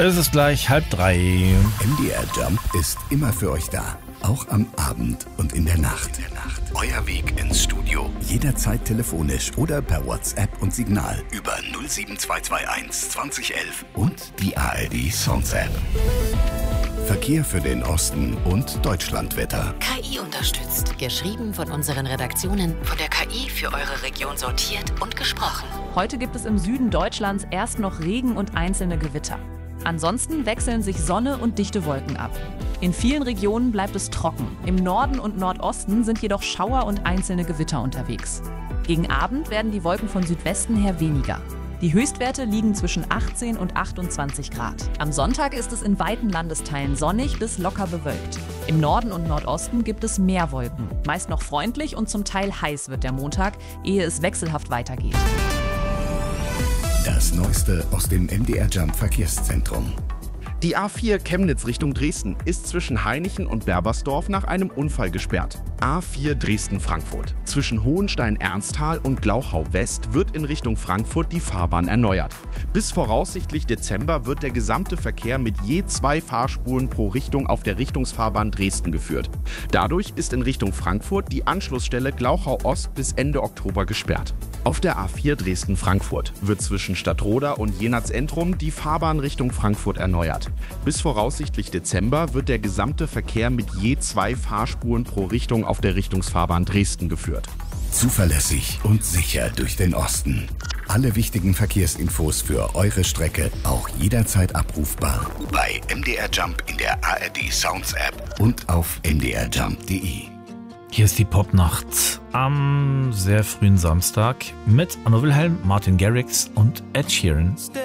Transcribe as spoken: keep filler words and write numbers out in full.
Es ist gleich halb drei. M D R Jump ist immer für euch da. Auch am Abend und in der Nacht. In der Nacht. Euer Weg ins Studio. Jederzeit telefonisch oder per WhatsApp und Signal über null sieben zwei zwei eins zwanzig elf und die A R D Sounds App. Verkehr für den Osten und Deutschlandwetter. K I unterstützt. Geschrieben von unseren Redaktionen, von der K I für eure Region sortiert und gesprochen. Heute gibt es im Süden Deutschlands erst noch Regen und einzelne Gewitter. Ansonsten wechseln sich Sonne und dichte Wolken ab. In vielen Regionen bleibt es trocken. Im Norden und Nordosten sind jedoch Schauer und einzelne Gewitter unterwegs. Gegen Abend werden die Wolken von Südwesten her weniger. Die Höchstwerte liegen zwischen achtzehn und achtundzwanzig Grad. Am Sonntag ist es in weiten Landesteilen sonnig bis locker bewölkt. Im Norden und Nordosten gibt es mehr Wolken. Meist noch freundlich und zum Teil heiß wird der Montag, ehe es wechselhaft weitergeht. Das Neueste aus dem M D R Jump Verkehrszentrum. Die A vier Chemnitz Richtung Dresden ist zwischen Hainichen und Berbersdorf nach einem Unfall gesperrt. A vier Dresden-Frankfurt. Zwischen Hohenstein-Ernsthal und Glauchau-West wird in Richtung Frankfurt die Fahrbahn erneuert. Bis voraussichtlich Dezember wird der gesamte Verkehr mit je zwei Fahrspuren pro Richtung auf der Richtungsfahrbahn Dresden geführt. Dadurch ist in Richtung Frankfurt die Anschlussstelle Glauchau-Ost bis Ende Oktober gesperrt. Auf der A vier Dresden-Frankfurt wird zwischen Stadtroda und Jenatz-Entrum die Fahrbahn Richtung Frankfurt erneuert. Bis voraussichtlich Dezember wird der gesamte Verkehr mit je zwei Fahrspuren pro Richtung auf der Richtungsfahrbahn Dresden geführt. Zuverlässig und sicher durch den Osten. Alle wichtigen Verkehrsinfos für eure Strecke auch jederzeit abrufbar bei M D R Jump in der A R D Sounds App und auf m d r jump punkt d e. Hier ist die Popnacht am sehr frühen Samstag mit Anno Wilhelm, Martin Garrix und Ed Sheeran.